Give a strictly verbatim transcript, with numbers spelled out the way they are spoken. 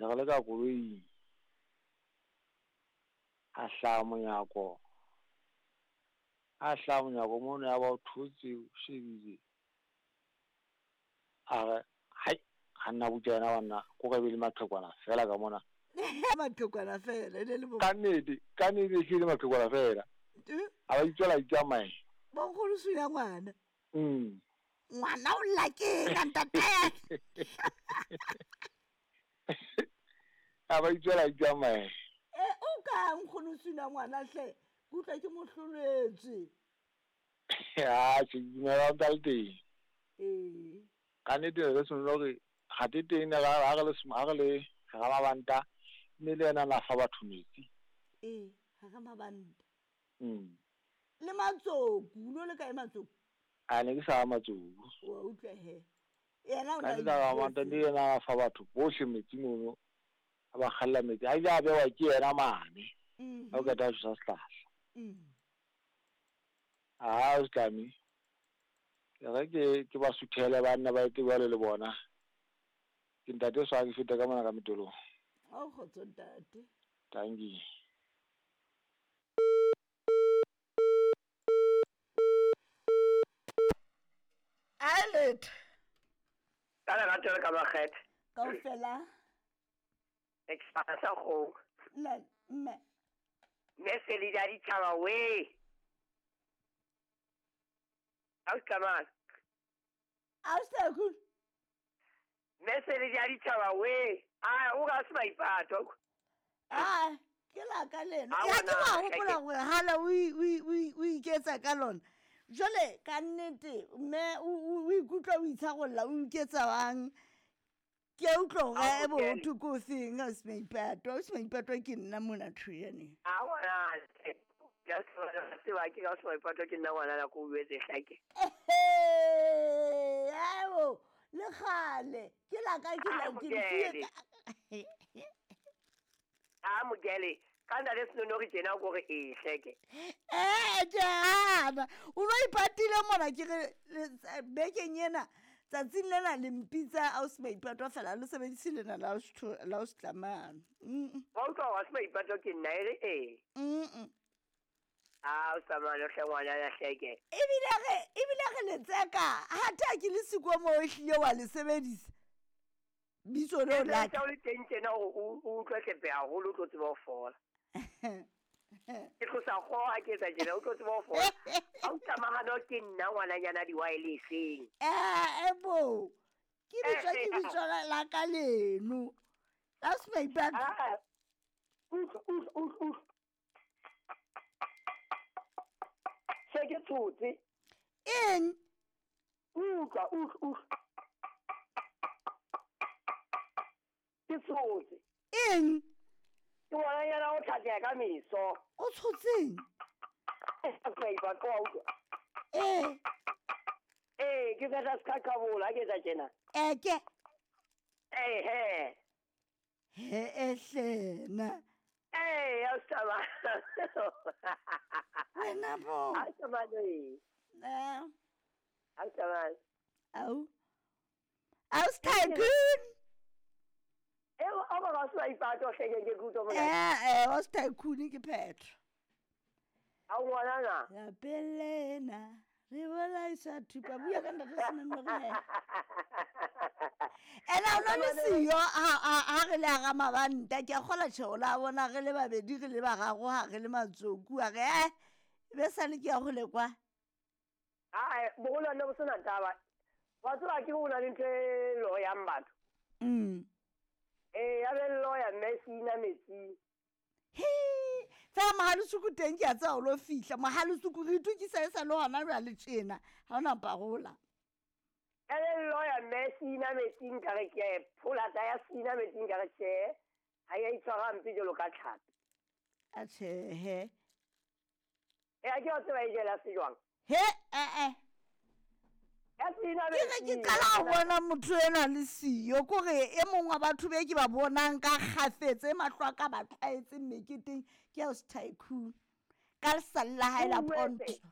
re le ka koloi a hlaha monyako a hlaha monyako mono ya ba o thotse o shebile a re hai ga nna butša yena banna ko ka bile maqhekwana fela ka mona maqhekwana fela e ne le bo ka nnete ka nnete e hlile maqhekwana fela a ba itswela itsamaya bonkgolo suya ngwana mm ngwana o lla ke ka ntate a ba itswela itsamaya e o ka nkgono suna ngwana hle kutlwa ke mohloletse ya se dumela o tla le teng eh ka nnete re se nlo re ga te teng ga ga le ga ga le ga ba banta mme le yena na fa batho metsi eh ga ga mabanta mm le matsoku no le ka e matsoku a ne ke sa matsoku wa utlwa he yena o ka na nnete ga banta le yena fa batho bohle metsi mono a ba khalla metsi a ja bewa ke yena mane mhm o ka ta tsa sehlahla mhm a o tlami re ke ke ba suthele banna ba ite ba le le bona ke ntate swa ke feta ka mona ka metolong a o khotso ntate tangi Alet Kana la tšwela ka bakgethe kaofela ekspasa go la mme mme se le ja ditšhaba we a o tsamaya a o sa ku mme se le ja ditšhaba we a o ga se maipato ah ke la ka leno Ah, ya ke bona, ba gopola gore hala o i- o i- o i- o iketsa ka lona jole ka nnete mme o o- o ikutlwa o itshagolla o iketsa bang ke utlwa Ah, gore bo okay. thoko ko seng a se maipato a se maipato ke nna mona thuyane a bona ya se ba ke ga se maipato ke nna ngwana la ko buetse hlake ehe ao le gale ke la ka ke la Ah, ke Mokele. fie a mogele ka nna le senono re tjena gore e hleke eh jana o no ipatile mona ke re le- bekeng ena tsatsing lena le mpitsa a o se maipato fela le sebedise lena la o setho- la o setlamano mm wa utlwa wa se maipato ke nna e re ee mm a o tsamaya hle ngwana ya hleke ebile ge ebile ge le tseka hata ke le siko mo o hlile wa le sebedisa bitso leo la tsa o le teng tjena gore o o utlwe hlepe haholo o tlo tseba ho fola ke tlosa kgoa ke etsa tjena o tlo tseba ho fola a o tsamagano ke nna ngwananyana di-wirelesseng eh ebo ke bitswa ke bitso la- la ka leno la se maipato Ah, utlwa utlwa utlwa utlwa se ke tshotse eng utlwa utlwa utlwa ke tshotse eng ke ngwananyana o tlhatlea ka meso o tshotseng maipato wa utlwa eh ee ke feta seqhaqhabola ke etsa tjena eke ehe he ehlena ee a o tama wena bo a o tamano ee eh a o tamano au au tycoon e o ba ba se maipato hleke ke kutlo mona eh eh was tycoon ke petro a o ngwanana ya pelena re bola isa thupa bua ka ntate sena mmege ena o no le siyo ha re le ga mabanta ke gola tšhego la bona ge le babedi ge le ba gago ha ge le matsoku a ge eh be sa le ke ya go le kwa ai bogolo nne bo sena taba wa tseba ke go na le ntho e loyang batho mm ee ya be loya mme se ina metsing he tsa mahalosuku teng ke a tsa o lo fihla mahalosuku re itukisa e sa le gona bja le tšena ga o nampa gola ya be loya mme se ina metsing kare ke pholata ya se ina metsing kare tšee ga ya itshwara mpe jalo ka tlhapi a tšhehe e a ke wa tseba e jela se jwang he ee ya se ina ke ge ke kala go bona motho ena le siyo kore e mongwe wa batho be ke ba bonang ka kgafetse mahlo a ka ba tlwaetse mmeketeng ke ya o se tycoon ka lesale la gae la ponto